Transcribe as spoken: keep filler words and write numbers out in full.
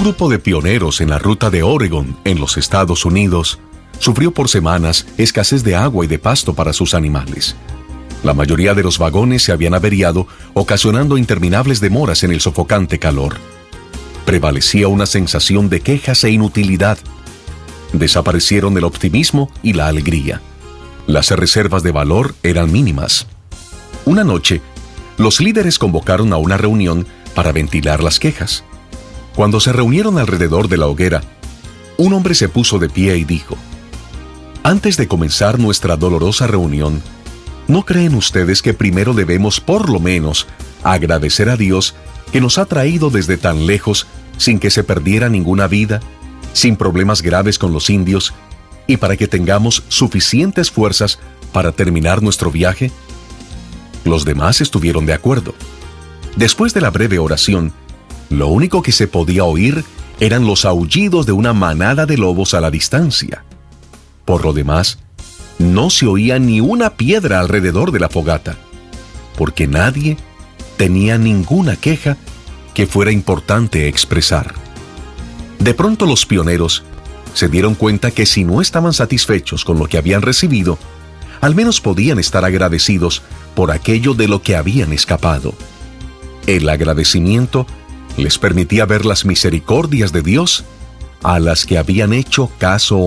grupo de pioneros en la ruta de Oregon, en los Estados Unidos, sufrió por semanas escasez de agua y de pasto para sus animales. La mayoría de los vagones se habían averiado, ocasionando interminables demoras en el sofocante calor. Prevalecía una sensación de quejas e inutilidad. Desaparecieron el optimismo y la alegría. Las reservas de valor eran mínimas. Una noche, los líderes convocaron a una reunión para ventilar las quejas. Cuando se reunieron alrededor de la hoguera, un hombre se puso de pie y dijo: «Antes de comenzar nuestra dolorosa reunión, ¿no creen ustedes que primero debemos, por lo menos, agradecer a Dios que nos ha traído desde tan lejos sin que se perdiera ninguna vida, sin problemas graves con los indios, y para que tengamos suficientes fuerzas para terminar nuestro viaje?» Los demás estuvieron de acuerdo. Después de la breve oración, lo único que se podía oír eran los aullidos de una manada de lobos a la distancia. Por lo demás, no se oía ni una piedra alrededor de la fogata, porque nadie tenía ninguna queja que fuera importante expresar. De pronto los pioneros se dieron cuenta que si no estaban satisfechos con lo que habían recibido, al menos podían estar agradecidos por aquello de lo que habían escapado. El agradecimiento les permitía ver las misericordias de Dios a las que habían hecho caso